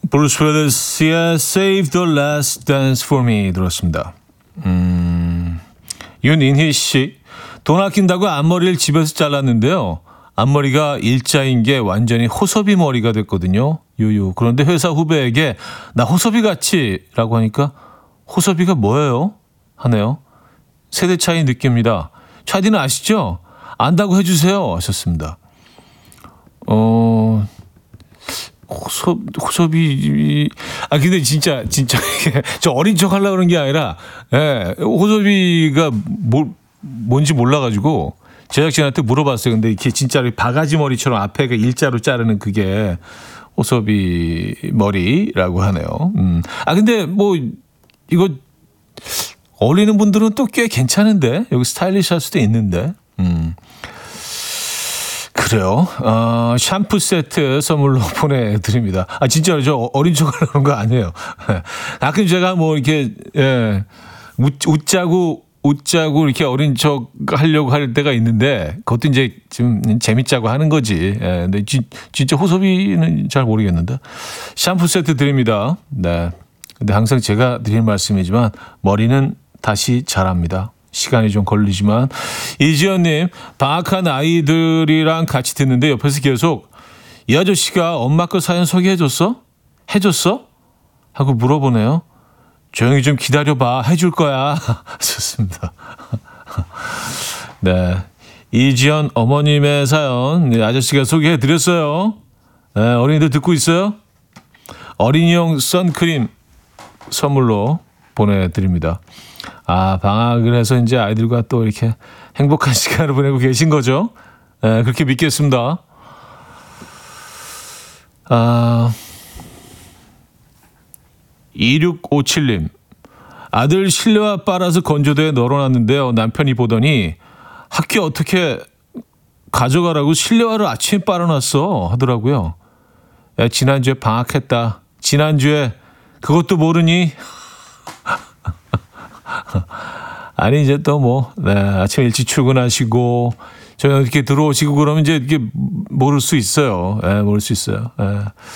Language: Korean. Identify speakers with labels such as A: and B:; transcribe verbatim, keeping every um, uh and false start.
A: 브루스 윌리스의 Save the Last Dance for Me 들었습니다. 음, 윤인희 씨, 돈 아낀다고 앞머리를 집에서 잘랐는데요. 앞머리가 일자인 게 완전히 호섭이 머리가 됐거든요. 유유. 그런데 회사 후배에게 나 호섭이 같이 라고 하니까 호섭이가 뭐예요? 하네요. 세대 차이 느낍니다. 차디는 아시죠? 안다고 해주세요. 하셨습니다. 어... 호섭, 호섭이, 아, 근데 진짜, 진짜, 저 어린 척 하려고 그런 게 아니라, 예, 호섭이가 뭘, 뭔지 몰라가지고, 제작진한테 물어봤어요. 근데 이렇게 진짜로 바가지 머리처럼 앞에가 일자로 자르는 그게 호섭이 머리라고 하네요. 음. 아, 근데 뭐, 이거, 어울리는 분들은 또 꽤 괜찮은데? 여기 스타일리시할 수도 있는데, 음. 그래요. 어, 샴푸 세트 선물로 보내드립니다. 아, 진짜로 저 어린 척 하는 거 아니에요. 가끔 제가 뭐 이렇게, 예, 웃, 웃자고, 웃자고 이렇게 어린 척 하려고 할 때가 있는데, 그것도 이제 좀 재밌자고 하는 거지. 예, 근데 지, 진짜 호섭이는 잘 모르겠는데. 샴푸 세트 드립니다. 네. 근데 항상 제가 드리는 말씀이지만, 머리는 다시 자랍니다. 시간이 좀 걸리지만. 이지연님, 방학한 아이들이랑 같이 듣는데 옆에서 계속 이 아저씨가 엄마 거 사연 소개해줬어? 해줬어? 하고 물어보네요. 조용히 좀 기다려봐. 해줄 거야. 좋습니다. 네. 이지연 어머님의 사연 아저씨가 소개해드렸어요. 네, 어린이들 듣고 있어요? 어린이용 선크림 선물로 보내드립니다. 아, 방학을 해서 이제 아이들과 또 이렇게 행복한 시간을 보내고 계신 거죠? 네, 그렇게 믿겠습니다. 아, 이육오칠님. 아들 실내화 빨아서 건조대에 널어놨는데요. 남편이 보더니 학교 어떻게 가져가라고 실내화를 아침에 빨아놨어 하더라고요. 야, 지난주에 방학했다. 지난주에 그것도 모르니? 아니 이제 또 뭐 네, 아침 일찍 출근하시고 저녁 이렇게 들어오시고 그러면 이제 이게 모를 수 있어요. 네, 모를 수 있어요. 네.